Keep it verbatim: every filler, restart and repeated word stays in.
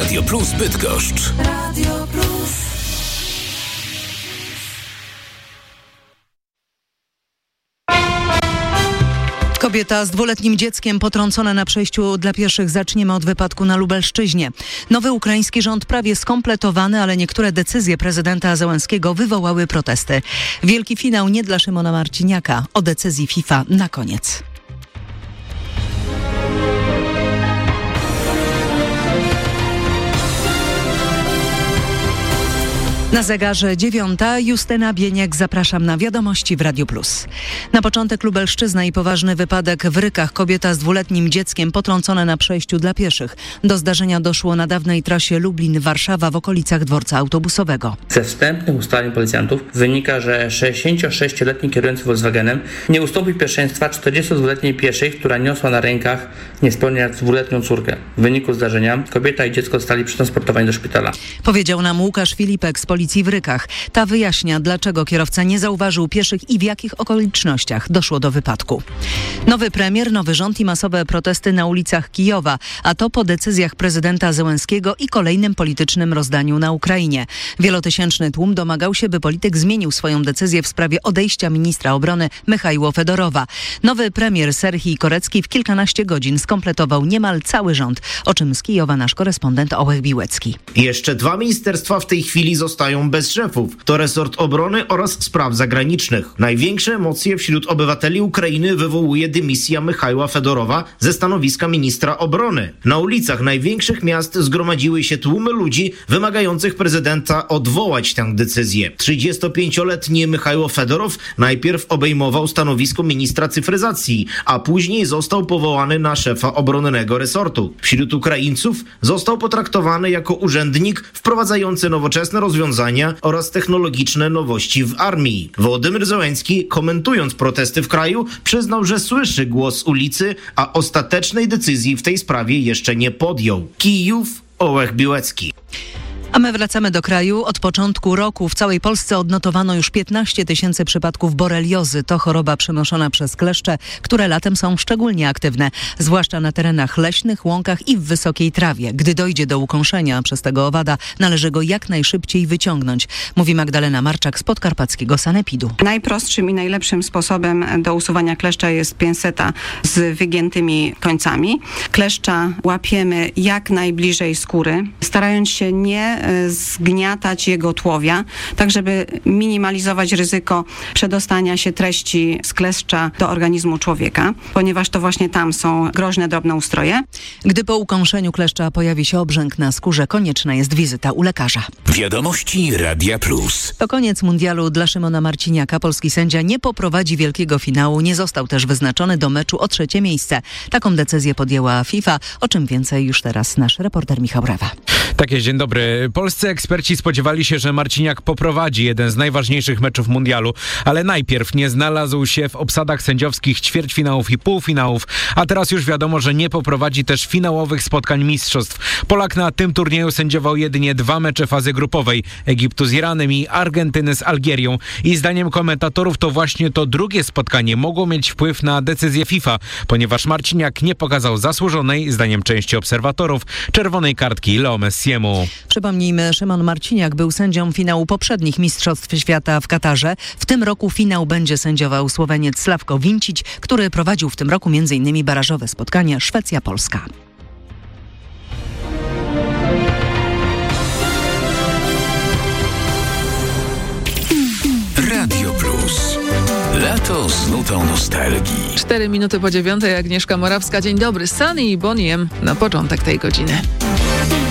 Radio Plus Bydgoszcz. Radio Plus. Kobieta z dwuletnim dzieckiem potrącona na przejściu dla pieszych. Zaczniemy od wypadku na Lubelszczyźnie. Nowy ukraiński rząd prawie skompletowany, ale niektóre decyzje prezydenta Zełenskiego wywołały protesty. Wielki finał nie dla Szymona Marciniaka. O decyzji FIFA na koniec. Na zegarze dziewiąta. Justyna Bieniek, zapraszam na wiadomości w Radiu Plus. Na początek Lubelszczyzna i poważny wypadek w Rykach. Kobieta z dwuletnim dzieckiem potrącona na przejściu dla pieszych. Do zdarzenia doszło na dawnej trasie Lublin-Warszawa w okolicach dworca autobusowego. Ze wstępnych ustaleń policjantów wynika, że sześćdziesięciosześcioletni kierujący Volkswagenem nie ustąpił pierwszeństwa czterdziestodwuletniej pieszej, która niosła na rękach niespełna dwuletnią córkę. W wyniku zdarzenia kobieta i dziecko zostali przetransportowani do szpitala. Powiedział nam Łukasz Filipek z policji w Rykach. Ta wyjaśnia, dlaczego kierowca nie zauważył pieszych i w jakich okolicznościach doszło do wypadku. Nowy premier, nowy rząd i masowe protesty na ulicach Kijowa, a to po decyzjach prezydenta Zełenskiego i kolejnym politycznym rozdaniu na Ukrainie. Wielotysięczny tłum domagał się, by polityk zmienił swoją decyzję w sprawie odejścia ministra obrony Michajła Fedorowa. Nowy premier Serhii Korecki w kilkanaście godzin skompletował niemal cały rząd, o czym z Kijowa nasz korespondent Ołech Biłecki. Jeszcze dwa ministerstwa w tej chwili zostają bez szefów. To resort obrony oraz spraw zagranicznych. Największe emocje wśród obywateli Ukrainy wywołuje dymisja Michajła Fedorowa ze stanowiska ministra obrony. Na ulicach największych miast zgromadziły się tłumy ludzi wymagających prezydenta odwołać tę decyzję. trzydziestopięcioletni Michajło Fedorow najpierw obejmował stanowisko ministra cyfryzacji, a później został powołany na szefa obronnego resortu. Wśród Ukraińców został potraktowany jako urzędnik wprowadzający nowoczesne rozwiązania oraz technologiczne nowości w armii. Wołodymyr Zełenski, komentując protesty w kraju, przyznał, że słyszy głos ulicy, a ostatecznej decyzji w tej sprawie jeszcze nie podjął. Kijów, Ołech Biłecki. A my wracamy do kraju. Od początku roku w całej Polsce odnotowano już piętnaście tysięcy przypadków boreliozy. To choroba przenoszona przez kleszcze, które latem są szczególnie aktywne, zwłaszcza na terenach leśnych, łąkach i w wysokiej trawie. Gdy dojdzie do ukąszenia przez tego owada, należy go jak najszybciej wyciągnąć, mówi Magdalena Marczak z podkarpackiego sanepidu. Najprostszym i najlepszym sposobem do usuwania kleszcza jest pinseta z wygiętymi końcami. Kleszcza łapiemy jak najbliżej skóry, starając się nie zgniatać jego tłowia, tak żeby minimalizować ryzyko przedostania się treści z kleszcza do organizmu człowieka, ponieważ to właśnie tam są groźne drobnoustroje. Gdy po ukąszeniu kleszcza pojawi się obrzęk na skórze, konieczna jest wizyta u lekarza. Wiadomości Radia Plus. To koniec mundialu dla Szymona Marciniaka. Polski sędzia nie poprowadzi wielkiego finału, nie został też wyznaczony do meczu o trzecie miejsce. Taką decyzję podjęła FIFA, o czym więcej już teraz nasz reporter Michał Rewa. Tak jest, dzień dobry. Polscy eksperci spodziewali się, że Marciniak poprowadzi jeden z najważniejszych meczów mundialu, ale najpierw nie znalazł się w obsadach sędziowskich ćwierćfinałów i półfinałów, a teraz już wiadomo, że nie poprowadzi też finałowych spotkań mistrzostw. Polak na tym turnieju sędziował jedynie dwa mecze fazy grupowej, Egiptu z Iranem i Argentyny z Algierią. I zdaniem komentatorów to właśnie to drugie spotkanie mogło mieć wpływ na decyzję FIFA, ponieważ Marciniak nie pokazał zasłużonej, zdaniem części obserwatorów, czerwonej kartki Leo Messiemu. Przypomnijmy, Szymon Marciniak był sędzią finału poprzednich Mistrzostw Świata w Katarze. W tym roku finał będzie sędziował Słoweniec Sławko Wincić, który prowadził w tym roku między innymi barażowe spotkanie Szwecja-Polska. Radio Plus. Lato z nutą nostalgii. Cztery minuty po dziewiątej, Agnieszka Morawska. Dzień dobry. Sunny i Bonnie M na początek tej godziny.